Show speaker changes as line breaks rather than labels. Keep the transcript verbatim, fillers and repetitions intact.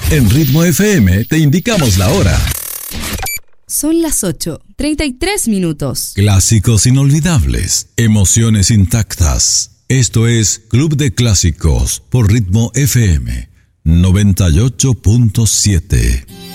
En Ritmo F M te indicamos la hora.
Son las ocho, treinta y tres minutos.
Clásicos inolvidables, emociones intactas. Esto es Club de Clásicos por Ritmo F M noventa y ocho punto siete.